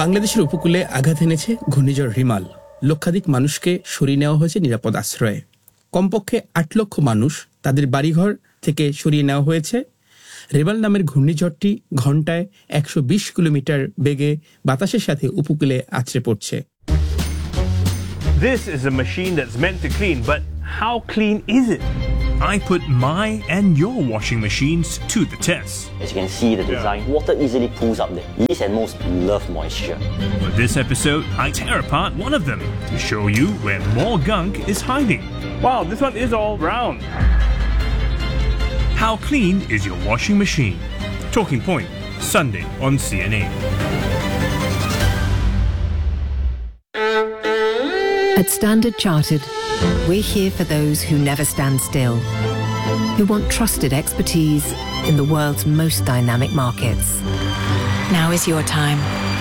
বাংলাদেশের উপকূলে আঘাত এনেছে ঘূর্ণিঝড় রিমাল। লক্ষাধিক মানুষকে সরিয়ে নেওয়া হয়েছে নিরাপদ আশ্রয়ে। কমপক্ষে ৮ লক্ষ মানুষ তাদের বাড়িঘর থেকে সরিয়ে নেওয়া হয়েছে। রিমাল নামের ঘূর্ণিঝড়টি ঘণ্টায় ১২০ কিলোমিটার বেগে বাতাসের সাথে উপকূলে আছড়ে পড়ছে। This is a machine that's meant to clean, but how clean is it? I put my and your washing machines to the test. As you can see the design, water easily pools up there. These animals love moisture. For this episode, I tear apart one of them to show you where more gunk is hiding. Wow, this one is all round. How clean is your washing machine? Talking Point, Sunday on CNA. At Standard Chartered, we're here for those who never stand still, who want trusted expertise in the world's most dynamic markets. Now is your time.